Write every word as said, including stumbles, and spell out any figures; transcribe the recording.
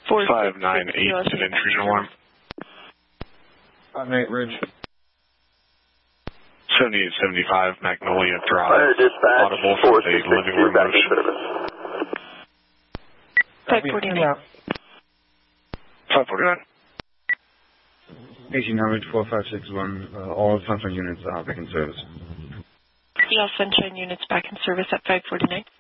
five nine eight, an intrusion alarm. five nine eight Ridge. seventy-eight seventy-five Magnolia Drive. Fire dispatch, Audible from the living room back in motion. service. five forty-nine. five forty-nine. eighteen hundred, four five six one, uh, all Sunshine units are back in service. All Sunshine units back in service at five forty-nine.